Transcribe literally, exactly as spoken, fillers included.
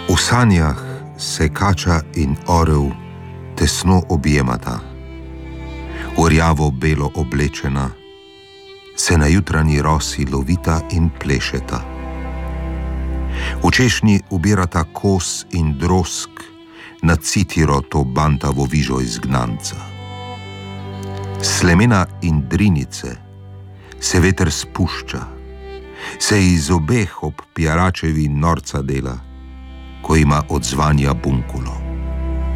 V sanjah se kača in orel tesno objemata, orjavo belo oblečena, se na jutranji rosi lovita in plešeta. V češnji ubirata kos in drosk na citiro to bantavo vižo izgnanca. Slemena in drinice se veter spušča, se iz obeh ob pjaračevi norca dela, ko ima odzvanja bunkulo.